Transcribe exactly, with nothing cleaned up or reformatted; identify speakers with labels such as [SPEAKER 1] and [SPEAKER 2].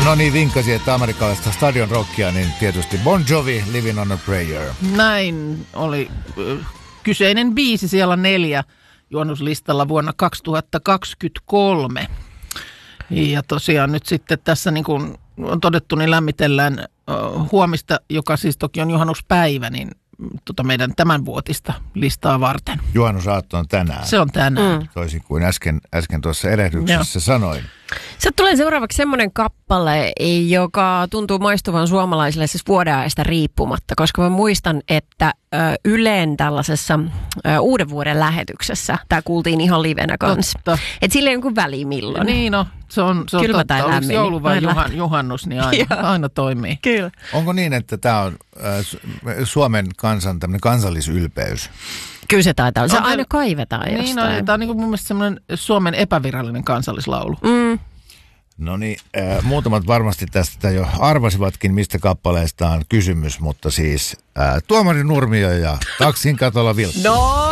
[SPEAKER 1] No niin, vinkasi, että amerikkalaista stadion rockia, niin tietysti Bon Jovi, Living on a Prayer.
[SPEAKER 2] Näin oli kyseinen biisi siellä neljä juonnuslistalla vuonna kaksituhattakaksikymmentäkolme. Ja tosiaan nyt sitten tässä niin kuin on todettu, niin lämmitellään huomista, joka siis toki on juhannuspäivä, niin tota meidän tämänvuotista listaa varten.
[SPEAKER 1] Juhannusaatto on tänään.
[SPEAKER 2] Se on tänään.
[SPEAKER 1] Mm. Toisin kuin äsken, äsken tuossa erehdyksessä Joo. sanoin.
[SPEAKER 3] Sieltä tulee seuraavaksi semmoinen kappale, joka tuntuu maistuvan suomalaisille siis vuodenajasta riippumatta, koska mä muistan, että ö, Ylen tällaisessa ö, uuden vuoden lähetyksessä tämä kuultiin ihan livenä kanssa. Että sillä ei jonkun väliä milloin.
[SPEAKER 2] Niin no, se on, se on
[SPEAKER 3] Kylmä
[SPEAKER 2] totta.
[SPEAKER 3] tai lämmin.
[SPEAKER 2] Joulu vai juhan, juhannus, niin aina, aina toimii.
[SPEAKER 3] Kyllä.
[SPEAKER 1] Onko niin, että tämä on äh, Suomen kansan tämmöinen kansallisylpeys?
[SPEAKER 3] Kyllä se taitaa olla. Se
[SPEAKER 2] on
[SPEAKER 3] aina kaivetaan
[SPEAKER 2] niin,
[SPEAKER 3] jostain.
[SPEAKER 2] No, tämä on niin kuin mun mielestä semmoinen Suomen epävirallinen kansallislaulu.
[SPEAKER 3] Mm.
[SPEAKER 1] No niin, äh, muutamat varmasti tästä jo arvasivatkin, mistä kappaleesta on kysymys, mutta siis äh, Tuomari Nurmio ja Taksin katolla Vilkku.
[SPEAKER 3] No